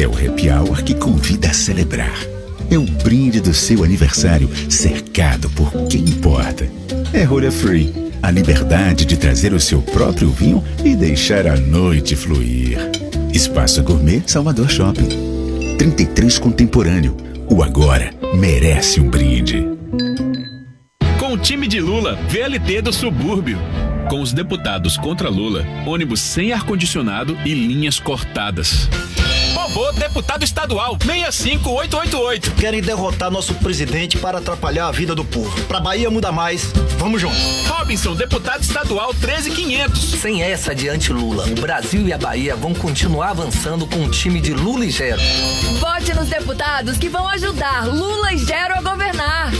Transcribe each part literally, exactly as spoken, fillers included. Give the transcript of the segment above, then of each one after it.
É o happy hour que convida a celebrar. É o brinde do seu aniversário cercado por quem importa. É Rolha Free, a liberdade de trazer o seu próprio vinho e deixar a noite fluir. Espaço Gourmet Salvador Shopping. trinta e três Contemporâneo. O agora merece um brinde. Com o time de Lula, V L T do subúrbio. Com os deputados contra Lula, ônibus sem ar-condicionado e linhas cortadas. Robô deputado estadual seis cinco oito oito oito. Querem derrotar nosso presidente para atrapalhar a vida do povo. Pra Bahia muda mais, vamos juntos. Robinson, deputado estadual treze mil e quinhentos. Sem essa de anti-Lula, o Brasil e a Bahia vão continuar avançando com o time de Lula e Gero. Vote nos deputados que vão ajudar Lula e Gero a governar.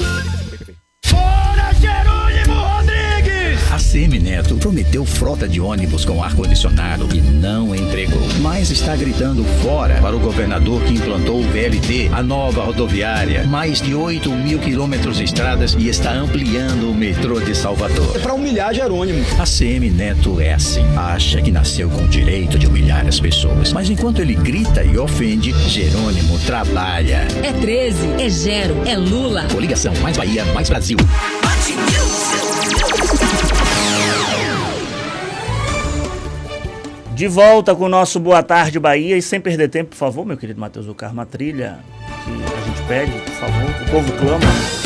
Fora Jerônimo Rodrigues! A Semineto prometeu frota de ônibus com ar-condicionado e não entregou. Mas está gritando fora para o governador que implantou o V L T, a nova rodoviária, mais de oito mil quilômetros de estradas e está ampliando o metrô de Salvador. É pra humilhar Jerônimo. A Semineto é assim. Acha que nasceu com o direito de humilhar as pessoas. Mas enquanto ele grita e ofende, Jerônimo trabalha. É treze, é Gero, é Lula. Coligação Mais Bahia, Mais Brasil. De volta com o nosso Boa Tarde Bahia e sem perder tempo, por favor, meu querido Matheus Zucarma, a trilha que a gente pede, por favor, o povo clama.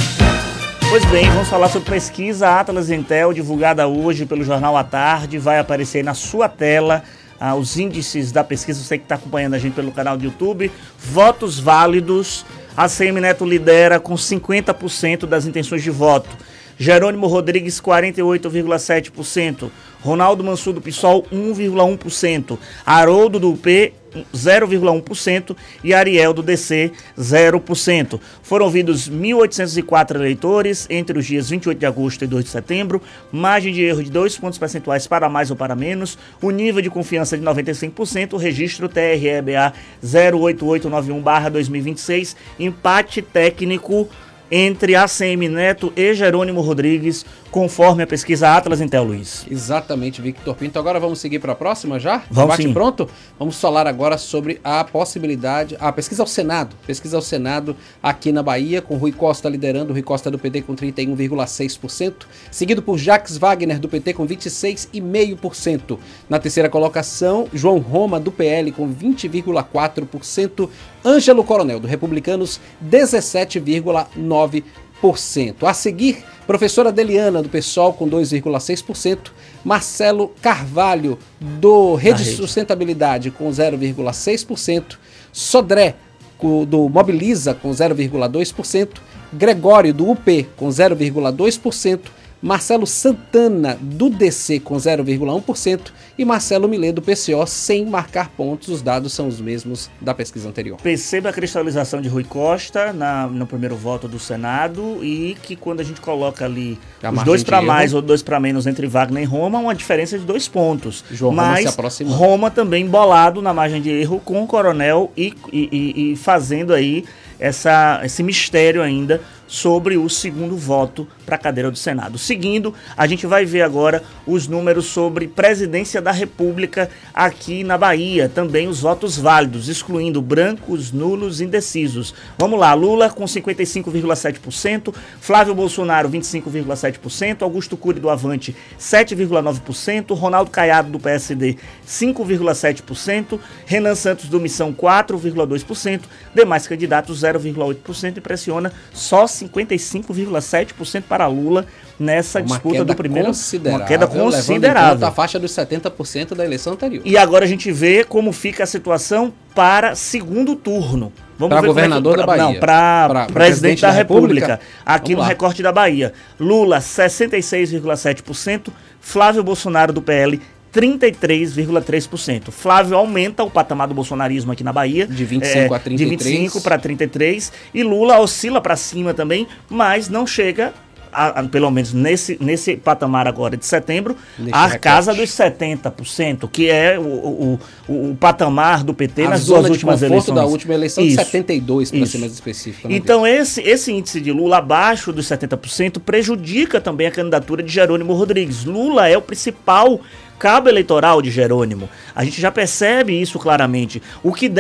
Pois bem, vamos falar sobre pesquisa Atlas Intel, divulgada hoje pelo Jornal à Tarde, vai aparecer aí na sua tela ah, os índices da pesquisa, você que está acompanhando a gente pelo canal do YouTube, votos válidos, a Semineto lidera com cinquenta por cento das intenções de voto. Jerônimo Rodrigues, quarenta e oito vírgula sete por cento. Ronaldo Mansur do PSOL, um vírgula um por cento. Haroldo do U P, zero vírgula um por cento. E Ariel do D C, zero por cento. Foram ouvidos mil oitocentos e quatro eleitores entre os dias vinte e oito de agosto e dois de setembro. Margem de erro de dois pontos percentuais para mais ou para menos. O nível de confiança de noventa e cinco por cento. O registro T R E B A zero oito oito nove um barra dois mil e vinte e seis. Empate técnico entre A C M Neto e Jerônimo Rodrigues, conforme a pesquisa Atlas Intel, Luiz. Exatamente, Victor Pinto. Agora vamos seguir para a próxima já? Vamos sim. Pronto? Vamos falar agora sobre a possibilidade, a pesquisa ao Senado, pesquisa ao Senado aqui na Bahia, com Rui Costa liderando, Rui Costa do P T com trinta e um vírgula seis por cento, seguido por Jacques Wagner do P T com vinte e seis vírgula cinco por cento. Na terceira colocação, João Roma do P L com vinte vírgula quatro por cento, Ângelo Coronel do Republicanos dezessete vírgula nove por cento. A seguir, professora Deliana do PSOL com dois vírgula seis por cento, Marcelo Carvalho do Rede de Sustentabilidade com zero vírgula seis por cento, Sodré do Mobiliza com zero vírgula dois por cento, Gregório do U P com zero vírgula dois por cento, Marcelo Santana do D C com zero vírgula um por cento e Marcelo Millet do P C O sem marcar pontos. Os dados são os mesmos da pesquisa anterior. Perceba a cristalização de Rui Costa na, no primeiro voto do Senado e que quando a gente coloca ali a os dois para mais ou dois para menos entre Wagner e Roma, uma diferença de dois pontos. João Mas Roma se aproximou. Roma também bolado na margem de erro com o Coronel e, e, e, e fazendo aí essa, esse mistério ainda sobre o segundo voto para a cadeira do Senado. Seguindo, a gente vai ver agora os números sobre presidência da República aqui na Bahia, também os votos válidos, excluindo brancos, nulos e indecisos. Vamos lá, Lula com cinquenta e cinco vírgula sete por cento, Flávio Bolsonaro vinte e cinco vírgula sete por cento, Augusto Cury do Avante sete vírgula nove por cento, Ronaldo Caiado do P S D cinco vírgula sete por cento, Renan Santos do Missão quatro vírgula dois por cento, demais candidatos zero vírgula oito por cento, impressiona só cinquenta e cinco vírgula sete por cento para Lula nessa uma disputa do primeiro, uma queda considerável, a faixa dos setenta por cento da eleição anterior. E agora a gente vê como fica a situação para segundo turno. Para governador é que, da Bahia. Não, para presidente, presidente da, da República, República aqui no recorte da Bahia. Lula, sessenta e seis vírgula sete por cento, Flávio Bolsonaro do P L, trinta e três vírgula três por cento. Flávio aumenta o patamar do bolsonarismo aqui na Bahia. De vinte e cinco é, a trinta e três. De vinte e cinco para trinta e três. E Lula oscila para cima também, mas não chega, a, a, pelo menos nesse, nesse patamar agora de setembro, à casa dos setenta por cento, que é o, o, o, o patamar do P T a nas duas últimas eleições. da última eleição isso, de setenta e dois, para ser mais específico. Então esse, esse índice de Lula abaixo dos setenta por cento prejudica também a candidatura de Jerônimo Rodrigues. Lula é o principal cabo eleitoral de Jerônimo. A gente já percebe isso claramente. O que